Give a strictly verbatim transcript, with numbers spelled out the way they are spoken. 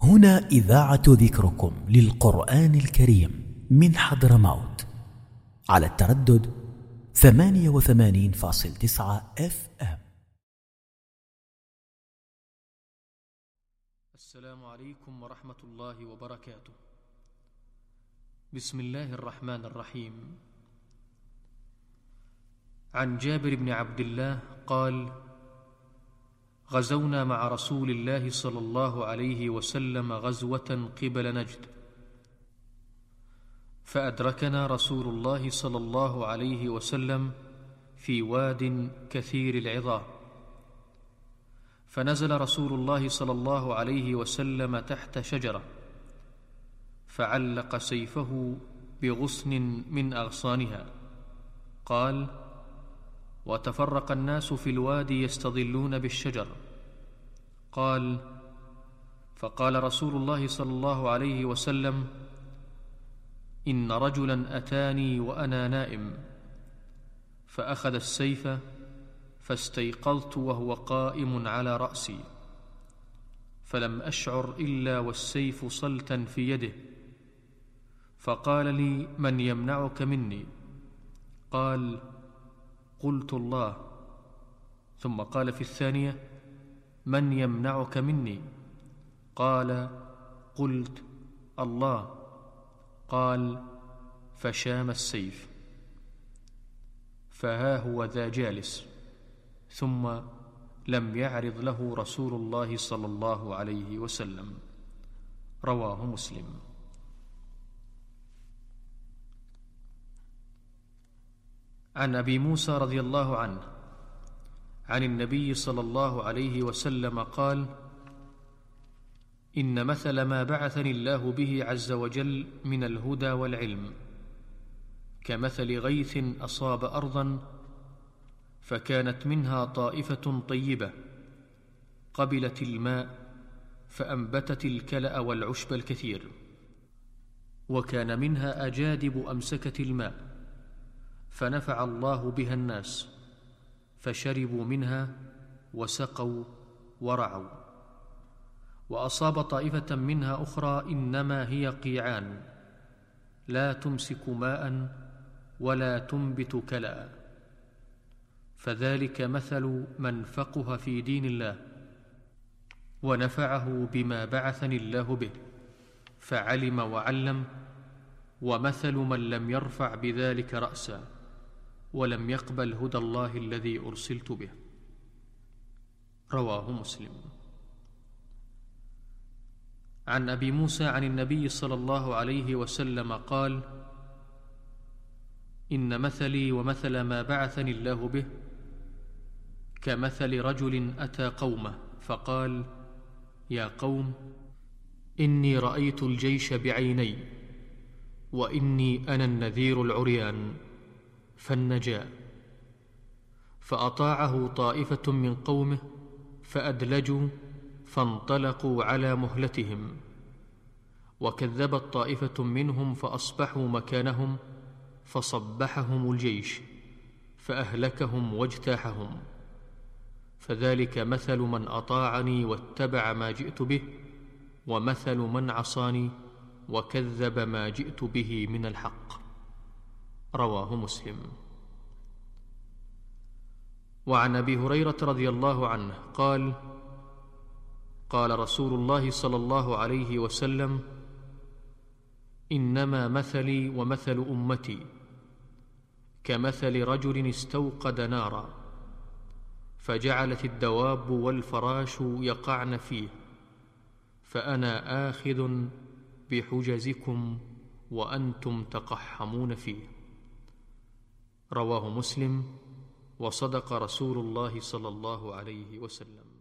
هنا إذاعة ذكركم للقرآن الكريم من حضرموت على التردد ثمانية وثمانين فاصل تسعة اف ام. السلام عليكم ورحمة الله وبركاته. بسم الله الرحمن الرحيم. عن جابر بن عبد الله قال: غزونا مع رسول الله صلى الله عليه وسلم غزوة قبل نجد، فأدركنا رسول الله صلى الله عليه وسلم في واد كثير العظام، فنزل رسول الله صلى الله عليه وسلم تحت شجرة، فعلق سيفه بغصن من أغصانها. قال: وتفرق الناس في الوادي يستظلون بالشجر. قال: فقال رسول الله صلى الله عليه وسلم: إن رجلا أتاني وأنا نائم، فأخذ السيف فاستيقظت وهو قائم على رأسي، فلم أشعر إلا والسيف صلتا في يده، فقال لي: من يمنعك مني؟ قال: قلت الله. ثم قال في الثانية: من يمنعك مني؟ قال: قلت الله. قال: فشام السيف، فها هو ذا جالس، ثم لم يعرض له رسول الله صلى الله عليه وسلم. رواه مسلم. عن أبي موسى رضي الله عنه عن النبي صلى الله عليه وسلم قال: إن مثل ما بعثني الله به عز وجل من الهدى والعلم كمثل غيث أصاب أرضا فكانت منها طائفة طيبة قبلت الماء فأنبتت الكلأ والعشب الكثير، وكان منها أجادب أمسكت الماء فنفع الله بها الناس، فشربوا منها وسقوا ورعوا. وأصاب طائفة منها أخرى إنما هي قيعان لا تمسك ماء ولا تنبت كلأ، فذلك مثل من فقه في دين الله ونفعه بما بعثني الله به فعلم وعلم، ومثل من لم يرفع بذلك رأسا ولم يقبل هدى الله الذي أرسلت به. رواه مسلم. عن أبي موسى عن النبي صلى الله عليه وسلم قال: إن مثلي ومثل ما بعثني الله به كمثل رجل أتى قومه فقال: يا قوم، إني رأيت الجيش بعيني، وإني أنا النذير العريان، فالنجا. فأطاعه طائفة من قومه فأدلجوا فانطلقوا على مهلتهم، وكذبت طائفة منهم فأصبحوا مكانهم فصبحهم الجيش فأهلكهم واجتاحهم. فذلك مثل من أطاعني واتبع ما جئت به، ومثل من عصاني وكذب ما جئت به من الحق. رواه مسلم. وعن أبي هريرة رضي الله عنه قال: قال رسول الله صلى الله عليه وسلم: إنما مثلي ومثل أمتي كمثل رجل استوقد نارا، فجعلت الدواب والفراش يقعن فيه، فأنا آخذ بحجزكم وأنتم تقحمون فيه. رواه مسلم. وصدق رسول الله صلى الله عليه وسلم.